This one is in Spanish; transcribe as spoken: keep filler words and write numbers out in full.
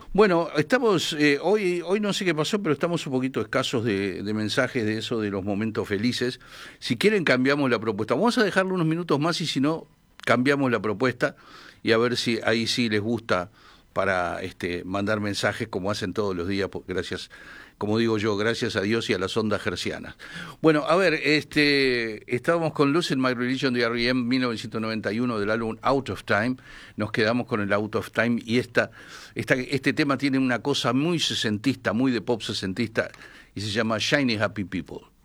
Bueno, estamos, eh, hoy, hoy no sé qué pasó, pero estamos un poquito escasos de, de mensajes de eso, de los momentos felices. Si quieren cambiamos la propuesta. Vamos a dejarle unos minutos más y si no, cambiamos la propuesta y a ver si ahí sí les gusta para este, mandar mensajes como hacen todos los días, porque gracias, como digo yo, gracias a Dios y a las ondas hercianas. Bueno, a ver, este, estábamos con Losing My Religion de R E M mil novecientos noventa y uno del álbum Out of Time, nos quedamos con el Out of Time y esta, esta, este tema tiene una cosa muy sesentista, muy de pop sesentista y se llama Shiny Happy People.